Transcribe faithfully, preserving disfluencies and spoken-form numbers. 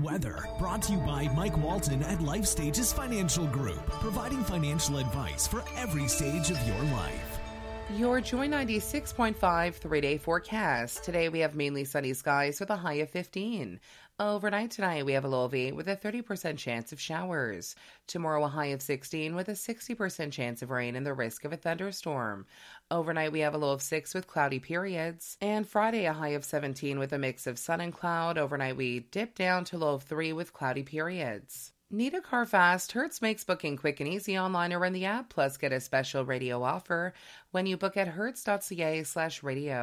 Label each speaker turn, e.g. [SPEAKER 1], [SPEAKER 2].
[SPEAKER 1] weather. Brought to you by Mike Walton at Life Stages Financial Group, providing financial advice for every stage of your life.
[SPEAKER 2] Your Joy ninety-six point five three-day forecast. Today we have mainly sunny skies with a high of fifteen. Overnight tonight we have a low of eight with a thirty percent chance of showers. Tomorrow a high of sixteen with a sixty percent chance of rain and the risk of a thunderstorm. Overnight we have a low of six with cloudy periods. And Friday a high of seventeen with a mix of sun and cloud. Overnight we dip down to low of three with cloudy periods. Need a car fast? Hertz makes booking quick and easy online or in the app. Plus, get a special radio offer when you book at hertz.ca slash radio.